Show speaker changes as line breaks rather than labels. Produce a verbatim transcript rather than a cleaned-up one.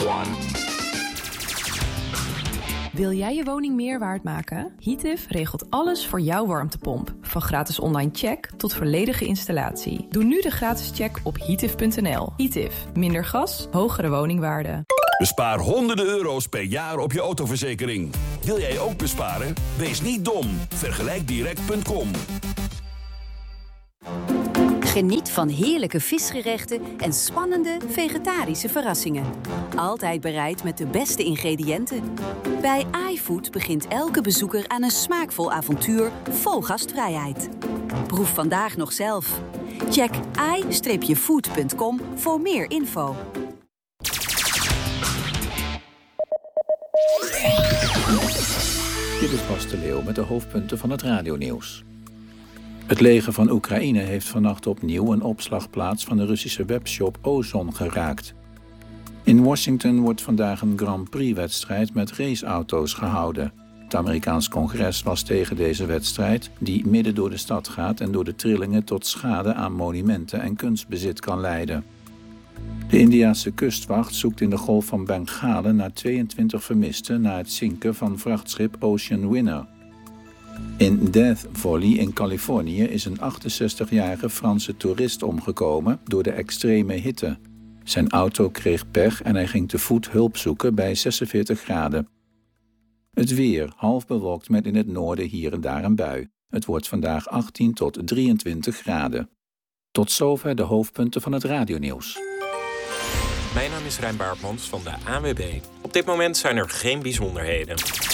Wil jij je woning meer waard maken? Heatif regelt alles voor jouw warmtepomp. Van gratis online check tot volledige installatie. Doe nu de gratis check op heatif punt n l. Heatif. Minder gas, hogere woningwaarde.
Bespaar honderden euro's per jaar op je autoverzekering. Wil jij ook besparen? Wees niet dom. vergelijk direct punt com.
Geniet van heerlijke visgerechten en spannende vegetarische verrassingen. Altijd bereid met de beste ingrediënten. Bij iFood begint elke bezoeker aan een smaakvol avontuur vol gastvrijheid. Proef vandaag nog zelf. Check i food punt com voor meer info.
Dit is Bas de Leeuw met de hoofdpunten van het radionieuws. Het leger van Oekraïne heeft vannacht opnieuw een opslagplaats van de Russische webshop Ozon geraakt. In Washington wordt vandaag een Grand Prix-wedstrijd met raceauto's gehouden. Het Amerikaans Congres was tegen deze wedstrijd, die midden door de stad gaat en door de trillingen tot schade aan monumenten en kunstbezit kan leiden. De Indiase kustwacht zoekt in de golf van Bengalen naar tweeëntwintig vermisten na het zinken van vrachtschip Ocean Winner. In Death Valley in Californië is een achtenzestigjarige Franse toerist omgekomen door de extreme hitte. Zijn auto kreeg pech en hij ging te voet hulp zoeken bij zesenveertig graden. Het weer, half bewolkt met in het noorden hier en daar een bui. Het wordt vandaag achttien tot drieëntwintig graden. Tot zover de hoofdpunten van het radionieuws.
Mijn naam is Rijn Baartmans van de A N W B. Op dit moment zijn er geen bijzonderheden.